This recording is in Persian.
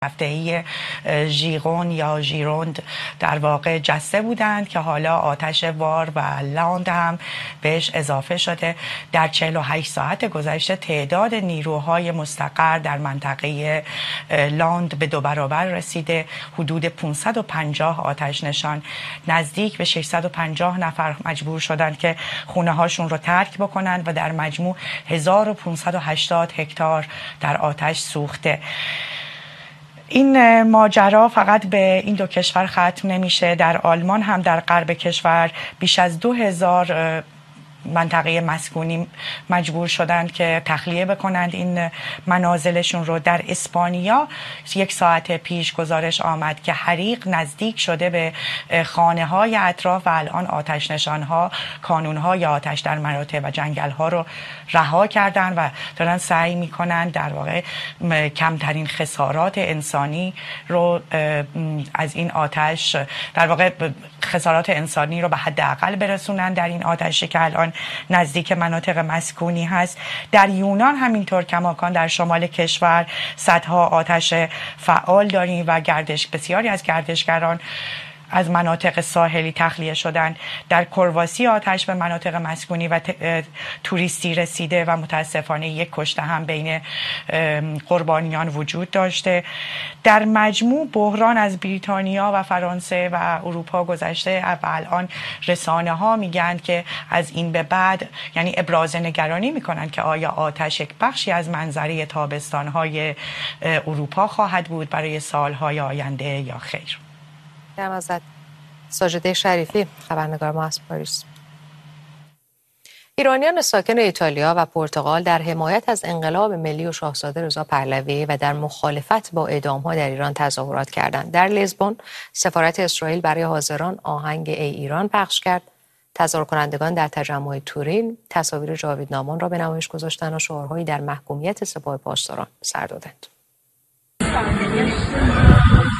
هفته‌ای ژیرون یا ژیروند در واقع جسته بودند که حالا آتش وار و لاند هم بهش اضافه شده. در 48 ساعت گذشته تعداد نیروهای مستقر در منطقه لاند به 2 برابر رسیده. حدود 550 آتش نشان، نزدیک به 650 نفر مجبور شدند که خونه هاشون رو ترک بکنند و در مجموع 1580 هکتار در آتش سوخته. این ماجرا فقط به این 2 کشور ختم نمیشه. در آلمان هم در غرب کشور بیش از 2000 منطقه مسکونی مجبور شدند که تخلیه بکنند این منازلشون رو. در اسپانیا 1 ساعت پیش گزارش آمد که حریق نزدیک شده به خانه های اطراف و الان آتش نشان ها کانون های آتش در مراتع و جنگل ها رو رها کردن و دارن سعی میکنن در واقع کمترین خسارات انسانی رو از این آتش، در واقع خسارات انسانی رو به حداقل برسونن در این آتشی که الان نزدیک مناطق مسکونی هست. در یونان همینطور کماکان در شمال کشور صدها آتش فعال داریم و بسیاری از گردشگران از مناطق ساحلی تخلیه شدن. در کرواسی آتش به مناطق مسکونی و توریستی رسیده و متاسفانه 1 کشته هم بین قربانیان وجود داشته. در مجموع بحران از بریتانیا و فرانسه و اروپا گذشته و الان رسانه ها میگن که از این به بعد یعنی ابراز نگرانی میکنن که آیا آتش یک بخشی از منظره تابستان های اروپا خواهد بود برای سالهای آینده یا خیر. ازت ساجده شریفی، خبرنگار ما از پاریس. ایرانیان ساکن ایتالیا و پرتغال در حمایت از انقلاب ملی و شاهزاده رضا پهلوی و در مخالفت با اعدام‌ها در ایران تظاهرات کردند. در لیزبون سفارت اسرائیل برای حاضران آهنگ ای ایران پخش کرد. تظاهر کنندگان در تجمع تورین تصاویر جاویدنامان را به نمایش گذاشتند و شعارهایی در محکومیت سپاه پاسداران سر دادند.